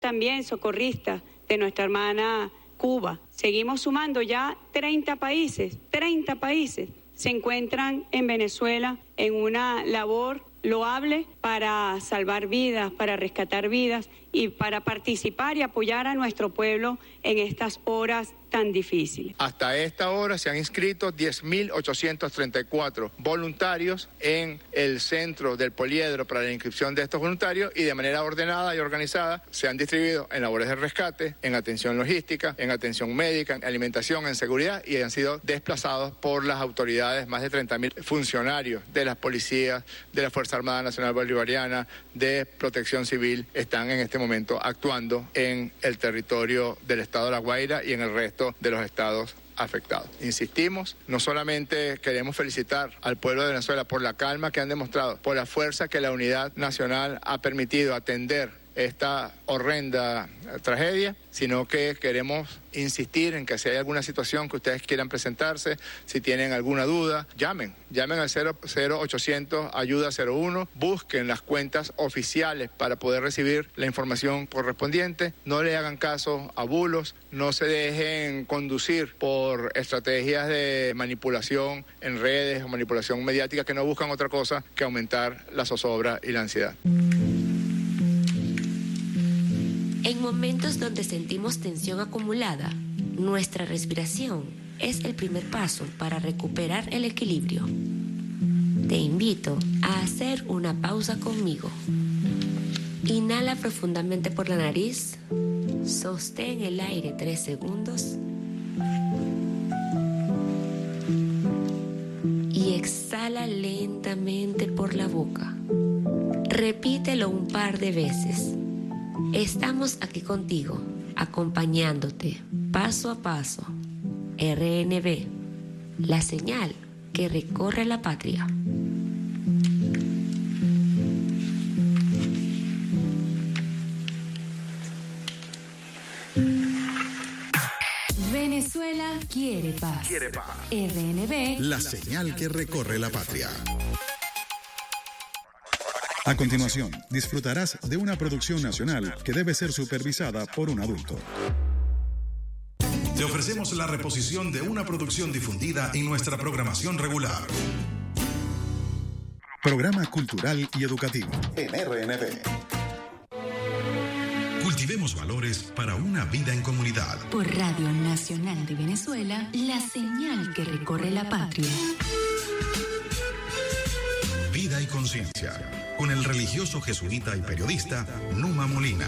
también socorristas de nuestra hermana Cuba. Seguimos sumando ya 30 países se encuentran en Venezuela en una labor loable para salvar vidas, para rescatar vidas y para participar y apoyar a nuestro pueblo en estas horas tan difíciles. Hasta esta hora se han inscrito 10.834 voluntarios en el centro del poliedro para la inscripción de estos voluntarios y de manera ordenada y organizada se han distribuido en labores de rescate, en atención logística, en atención médica, en alimentación, en seguridad y han sido desplazados por las autoridades, más de 30.000 funcionarios de las policías, de la Fuerza Armada Nacional Bolivariana, de Protección Civil, están en este momento actuando en el territorio del estado de La Guaira y en el resto de los estados afectados. Insistimos, no solamente queremos felicitar al pueblo de Venezuela por la calma que han demostrado, por la fuerza que la unidad nacional ha permitido atender esta horrenda tragedia, sino que queremos insistir en que si hay alguna situación que ustedes quieran presentarse, si tienen alguna duda, llamen al 0800 ayuda 01, busquen las cuentas oficiales para poder recibir la información correspondiente, no le hagan caso a bulos, no se dejen conducir por estrategias de manipulación en redes o manipulación mediática que no buscan otra cosa que aumentar la zozobra y la ansiedad. En momentos donde sentimos tensión acumulada, nuestra respiración es el primer paso para recuperar el equilibrio. Te invito a hacer una pausa conmigo. Inhala profundamente por la nariz, sostén el aire 3 segundos y exhala lentamente por la boca. Repítelo un par de veces. Estamos aquí contigo, acompañándote paso a paso. RNB, la señal que recorre la patria. Venezuela quiere paz. RNB, la señal que recorre la patria. A continuación, disfrutarás de una producción nacional que debe ser supervisada por un adulto. Te ofrecemos la reposición de una producción difundida en nuestra programación regular. Programa cultural y educativo en RNB. Cultivemos valores para una vida en comunidad. Por Radio Nacional de Venezuela, la señal que recorre la patria. Vida y conciencia, con el religioso jesuita y periodista Numa Molina.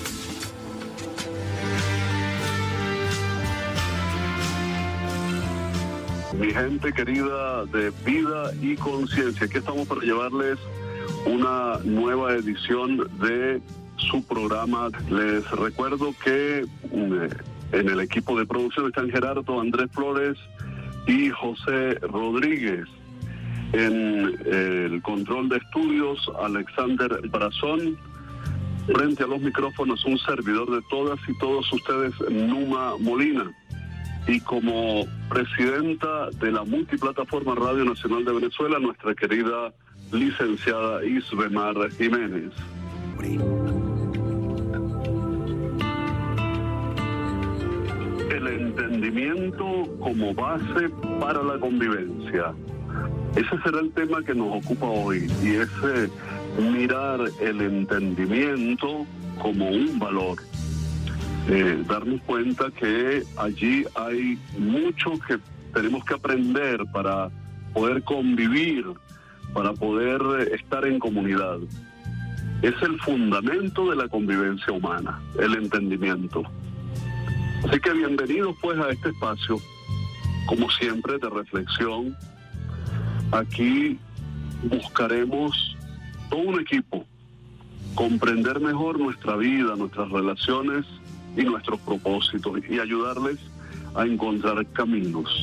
Mi gente querida de Vida y Conciencia, aquí estamos para llevarles una nueva edición de su programa. Les recuerdo que en el equipo de producción están Gerardo Andrés Flores y José Rodríguez. En el control de estudios, Alexander Brazón. Frente a los micrófonos, un servidor de todas y todos ustedes, Numa Molina. Y como presidenta de la multiplataforma Radio Nacional de Venezuela, nuestra querida licenciada Isbemar Jiménez. El entendimiento como base para la convivencia. Ese será el tema que nos ocupa hoy, y es mirar el entendimiento como un valor. Darnos cuenta que allí hay mucho que tenemos que aprender para poder convivir, para poder estar en comunidad. Es el fundamento de la convivencia humana, el entendimiento. Así que bienvenidos pues a este espacio, como siempre, de reflexión. Aquí buscaremos todo un equipo, comprender mejor nuestra vida, nuestras relaciones y nuestros propósitos, y ayudarles a encontrar caminos.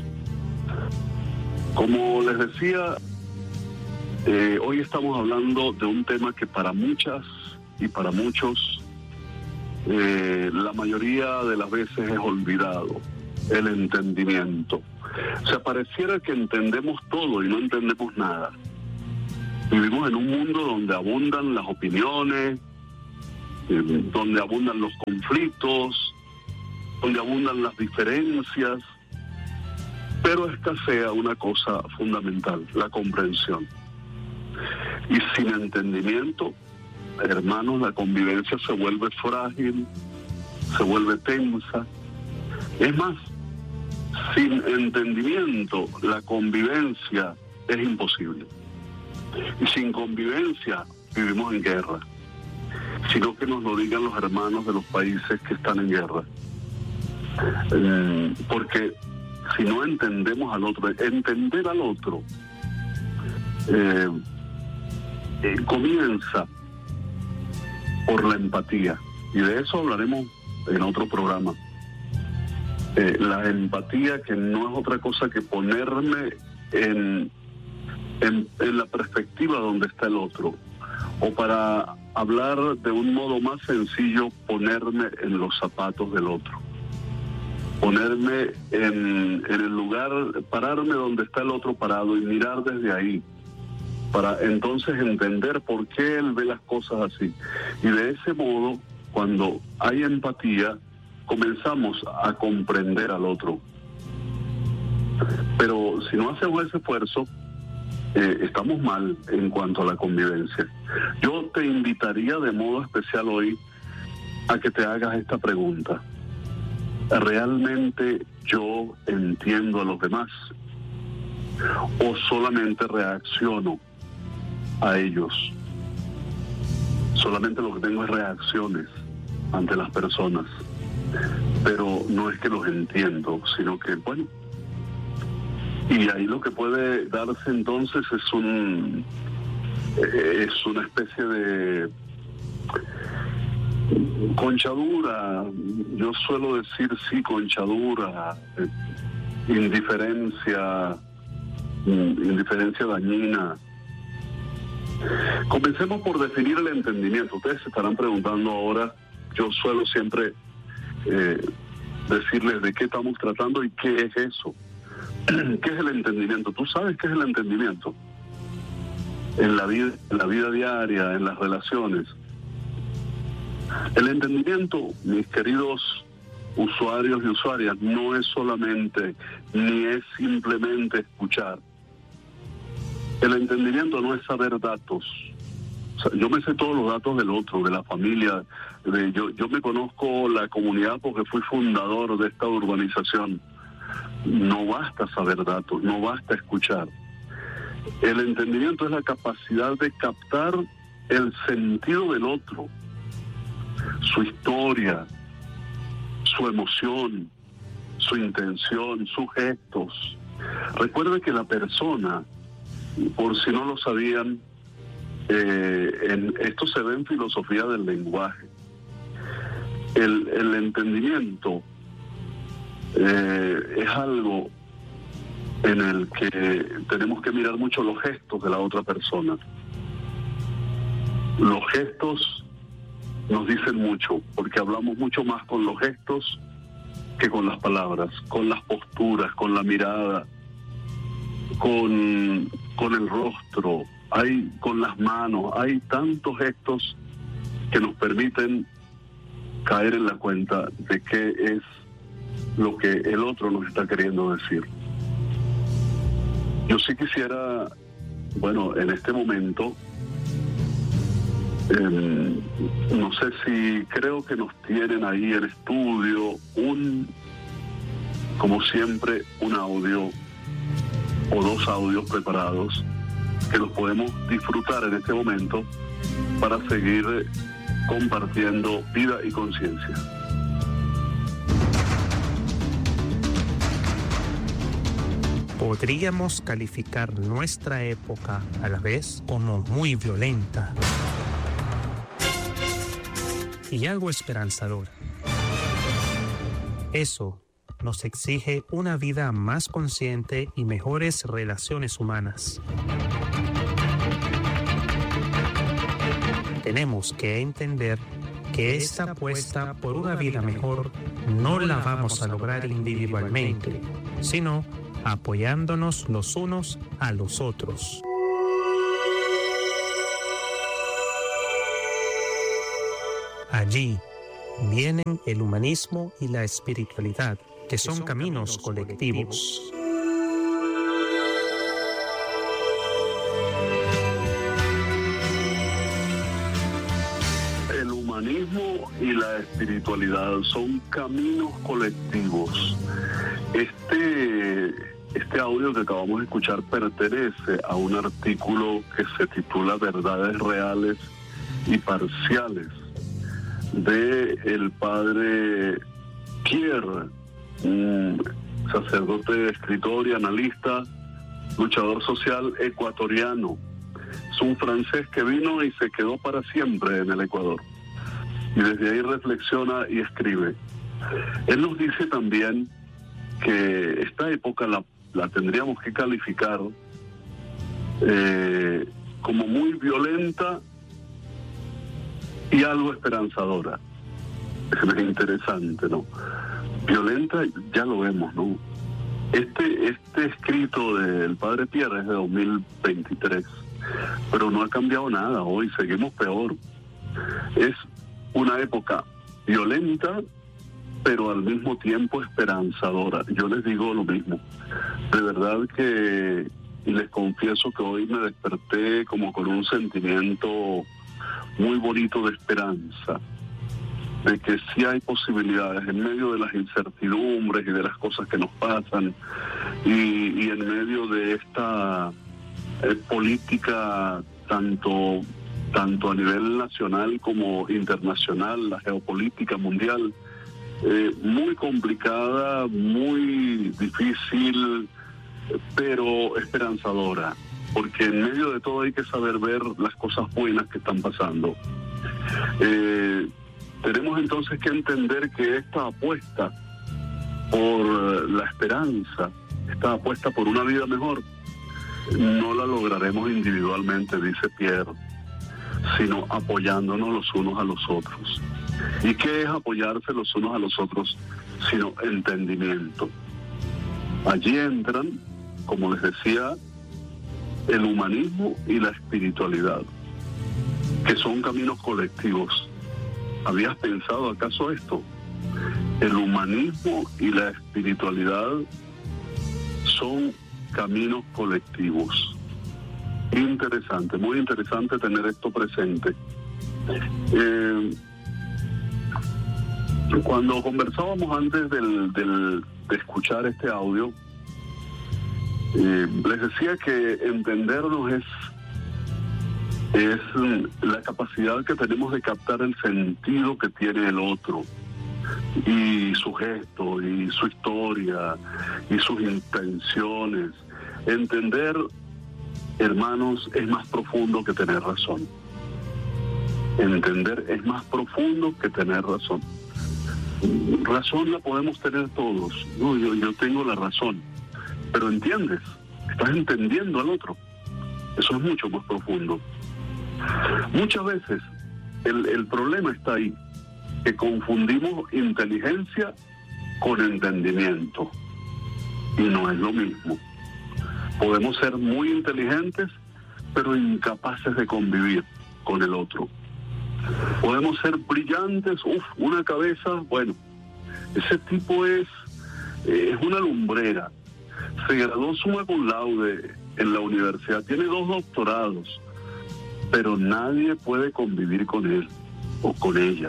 Como les decía, hoy estamos hablando de un tema que para muchas y para muchos la mayoría de las veces es olvidado: el entendimiento. O sea, pareciera que entendemos todo y no entendemos nada. Vivimos en un mundo donde abundan las opiniones, donde abundan los conflictos, donde abundan las diferencias, pero escasea una cosa fundamental, la comprensión. Y sin entendimiento, hermanos, la convivencia se vuelve frágil, se vuelve tensa. Es más, sin entendimiento, la convivencia es imposible. Y sin convivencia, vivimos en guerra. Sino que nos lo digan los hermanos de los países que están en guerra. Porque si no entendemos al otro, entender al otro comienza por la empatía, y de eso hablaremos en otro programa. La empatía, que no es otra cosa que ponerme en la perspectiva donde está el otro, o para hablar de un modo más sencillo, ponerme en los zapatos del otro, ponerme en el lugar, pararme donde está el otro parado y mirar desde ahí, para entonces entender por qué él ve las cosas así. Y de ese modo, cuando hay empatía, comenzamos a comprender al otro. Pero si no hacemos ese esfuerzo, estamos mal en cuanto a la convivencia. Yo te invitaría de modo especial hoy a que te hagas esta pregunta. ¿Realmente yo entiendo a los demás? ¿O solamente reacciono a ellos? Solamente lo que tengo es reacciones ante las personas, pero no es que los entiendo, sino que, bueno, y ahí lo que puede darse entonces es una especie de conchadura. Yo suelo decir sí, conchadura, indiferencia dañina. Comencemos por definir el entendimiento. Ustedes se estarán preguntando ahora, yo suelo siempre decirles de qué estamos tratando y qué es eso. ¿Qué es el entendimiento? ¿Tú sabes qué es el entendimiento? En la vida diaria, en las relaciones. El entendimiento, mis queridos usuarios y usuarias, no es solamente, ni es simplemente escuchar. El entendimiento no es saber datos. O sea, yo me sé todos los datos del otro, de la familia. Yo me conozco la comunidad porque fui fundador de esta urbanización. No basta saber datos, no basta escuchar. El entendimiento es la capacidad de captar el sentido del otro, su historia, su emoción, su intención, sus gestos. Recuerde que la persona, por si no lo sabían, esto se ve en filosofía del lenguaje. El entendimiento es algo en el que tenemos que mirar mucho los gestos de la otra persona. Los gestos nos dicen mucho, porque hablamos mucho más con los gestos que con las palabras, con las posturas, con la mirada, con el rostro, con las manos. Hay tantos gestos que nos permiten caer en la cuenta de qué es lo que el otro nos está queriendo decir. Yo sí quisiera, bueno, en este momento, no sé si creo que nos tienen ahí en estudio como siempre, un audio o dos audios preparados que los podemos disfrutar en este momento para seguir compartiendo vida y conciencia. Podríamos calificar nuestra época a la vez como muy violenta y algo esperanzadora. Eso nos exige una vida más consciente y mejores relaciones humanas. Tenemos que entender que esta apuesta por una vida mejor no la vamos a lograr individualmente, sino apoyándonos los unos a los otros. Allí vienen el humanismo y la espiritualidad, que son caminos colectivos. El humanismo y la espiritualidad son caminos colectivos. Este audio que acabamos de escuchar pertenece a un artículo que se titula Verdades Reales y Parciales, de el padre Pierre, un sacerdote, escritor y analista, luchador social ecuatoriano. Es un francés que vino y se quedó para siempre en el Ecuador. Y desde ahí reflexiona y escribe. Él nos dice también que esta época la tendríamos que calificar como muy violenta y algo esperanzadora. Es interesante, ¿no? Violenta, ya lo vemos, ¿no? Este escrito del padre Pierre es de 2023, pero no ha cambiado nada. Hoy seguimos peor. Es una época violenta, pero al mismo tiempo esperanzadora. Yo les digo lo mismo. De verdad que, y les confieso que hoy me desperté como con un sentimiento muy bonito de esperanza, de que sí hay posibilidades en medio de las incertidumbres y de las cosas que nos pasan, y en medio de esta política tanto a nivel nacional como internacional, la geopolítica mundial, muy complicada, muy difícil, pero esperanzadora, porque en medio de todo hay que saber ver las cosas buenas que están pasando. Tenemos entonces que entender que esta apuesta por la esperanza, esta apuesta por una vida mejor, no la lograremos individualmente, dice Pierre, sino apoyándonos los unos a los otros. ¿Y qué es apoyarse los unos a los otros? Sino entendimiento. Allí entran, como les decía, el humanismo y la espiritualidad, que son caminos colectivos. ¿Habías pensado acaso esto? El humanismo y la espiritualidad son caminos colectivos. Interesante, muy interesante tener esto presente. Cuando conversábamos antes de escuchar este audio, les decía que entendernos es la capacidad que tenemos de captar el sentido que tiene el otro, y su gesto, y su historia, y sus intenciones. Entender, hermanos, es más profundo que tener razón. Entender es más profundo que tener razón. Razón la podemos tener todos. No, yo tengo la razón. Pero entiendes, estás entendiendo al otro. Eso es mucho más profundo. Muchas veces el problema está ahí, que confundimos inteligencia con entendimiento, y no es lo mismo. Podemos ser muy inteligentes, pero incapaces de convivir con el otro. Podemos ser brillantes, una cabeza, bueno, ese tipo es una lumbrera. Se graduó summa cum laude en la universidad, tiene 2 doctorados, pero nadie puede convivir con él o con ella.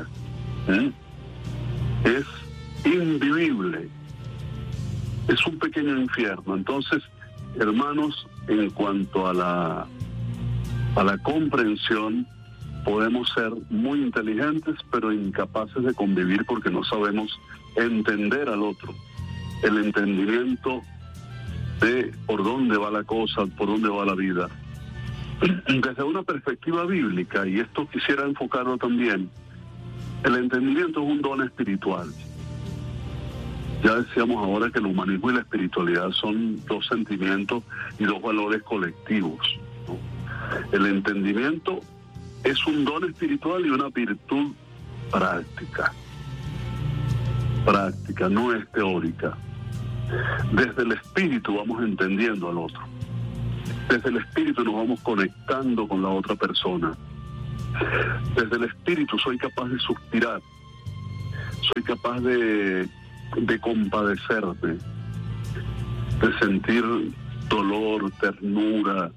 Es invivible, es un pequeño infierno. Entonces, hermanos, en cuanto a la comprensión, podemos ser muy inteligentes, pero incapaces de convivir porque no sabemos entender al otro. El entendimiento de por dónde va la cosa, por dónde va la vida. Desde una perspectiva bíblica, y esto quisiera enfocarlo también, el entendimiento es un don espiritual. Ya decíamos ahora que el humanismo y la espiritualidad son 2 sentimientos y 2 valores colectivos, ¿no? El entendimiento es un don espiritual y una virtud práctica. Práctica, no es teórica. Desde el espíritu vamos entendiendo al otro. Desde el espíritu nos vamos conectando con la otra persona. Desde el espíritu soy capaz de suspirar, soy capaz de compadecerme, de sentir dolor, ternura,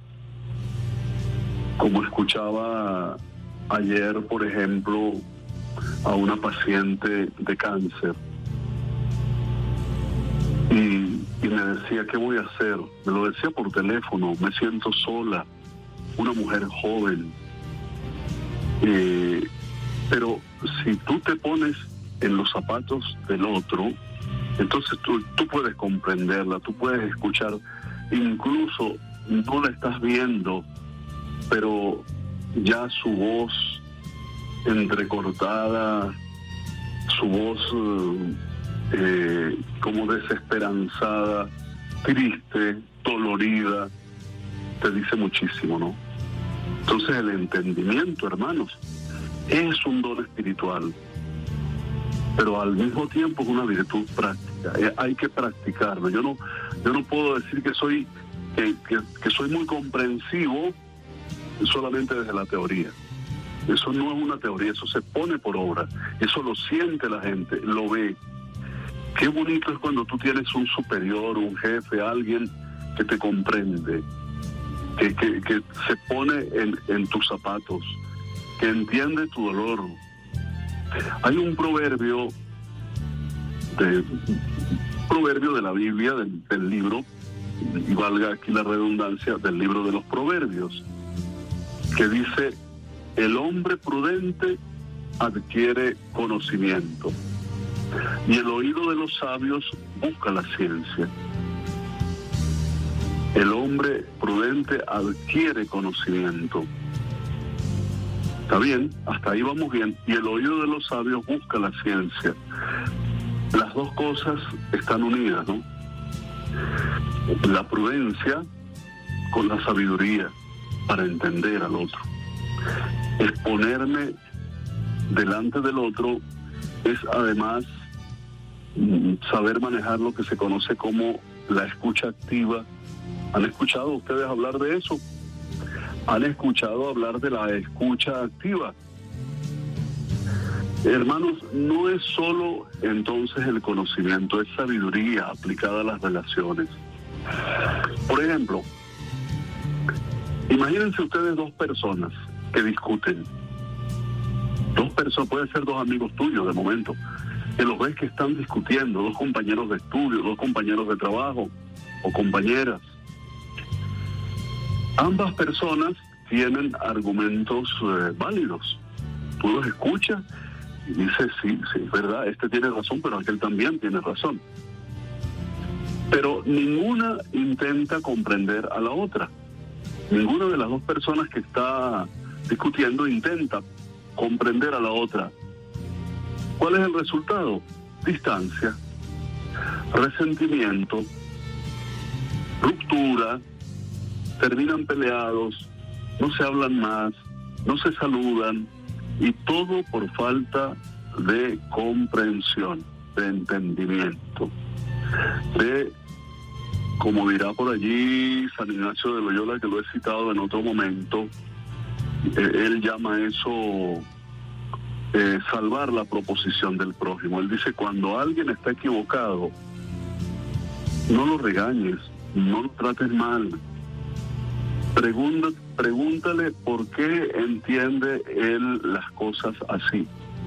como escuchaba ayer, por ejemplo, a una paciente de cáncer. Y me decía, ¿qué voy a hacer? Me lo decía por teléfono, me siento sola, una mujer joven. Pero si tú te pones en los zapatos del otro, entonces tú puedes comprenderla, tú puedes escuchar, incluso no la estás viendo, pero ya su voz entrecortada, su voz como desesperanzada, triste, dolorida, te dice muchísimo, ¿no? Entonces el entendimiento, hermanos, es un don espiritual, pero al mismo tiempo es una virtud práctica. Hay que practicarlo. Yo no puedo decir que soy muy comprensivo solamente desde la teoría. Eso no es una teoría, eso se pone por obra, eso lo siente la gente, lo ve. Qué bonito es cuando tú tienes un superior, un jefe, alguien que te comprende, que se pone en tus zapatos, que entiende tu dolor. Hay un proverbio de la Biblia, del libro, y valga aquí la redundancia, del libro de los Proverbios, que dice: el hombre prudente adquiere conocimiento, y el oído de los sabios busca la ciencia. El hombre prudente adquiere conocimiento. Está bien, hasta ahí vamos bien. Y el oído de los sabios busca la ciencia. Las dos cosas están unidas, ¿no? La prudencia con la sabiduría para entender al otro. Exponerme delante del otro es además saber manejar lo que se conoce como la escucha activa. ¿Han escuchado ustedes hablar de eso? ¿Han escuchado hablar de la escucha activa? Hermanos, no es solo entonces el conocimiento, es sabiduría aplicada a las relaciones. Por ejemplo, imagínense ustedes dos personas que discuten. Dos personas, pueden ser dos amigos tuyos de momento, que los ves que están discutiendo, dos compañeros de estudio, dos compañeros de trabajo o compañeras. Ambas personas tienen argumentos válidos. Tú los escuchas y dices, sí, verdad, este tiene razón, pero aquel también tiene razón. Pero ninguna intenta comprender a la otra. Ninguna de las dos personas que está discutiendo intenta comprender a la otra. ¿Cuál es el resultado? Distancia, resentimiento, ruptura, terminan peleados, no se hablan más, no se saludan, y todo por falta de comprensión, de entendimiento, de, como dirá por allí San Ignacio de Loyola, que lo he citado en otro momento, él llama eso salvar la proposición del prójimo. Él dice, cuando alguien está equivocado, no lo regañes, no lo trates mal. Pregúntale por qué entiende él las cosas así.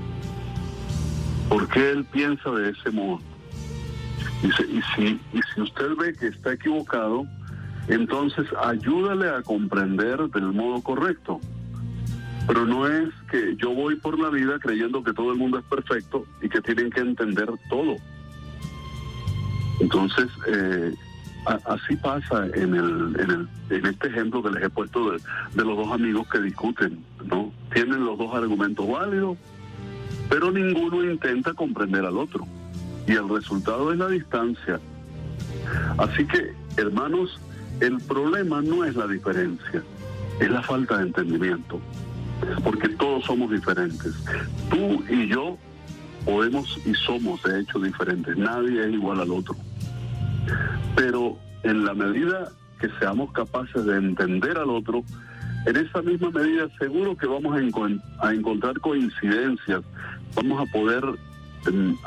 ¿Por qué él piensa de ese modo? Dice, y si usted ve que está equivocado, entonces ayúdale a comprender del modo correcto. Pero no es que yo voy por la vida creyendo que todo el mundo es perfecto y que tienen que entender todo. Entonces, así pasa en este ejemplo que les he puesto de los dos amigos que discuten, ¿no? Tienen los dos argumentos válidos, pero ninguno intenta comprender al otro. Y el resultado es la distancia. Así que, hermanos, el problema no es la diferencia, es la falta de entendimiento. Porque todos somos diferentes. Tú y yo podemos y somos de hecho diferentes. Nadie es igual al otro. Pero en la medida que seamos capaces de entender al otro, En esa misma medida seguro que vamos a encontrar coincidencias, vamos a poder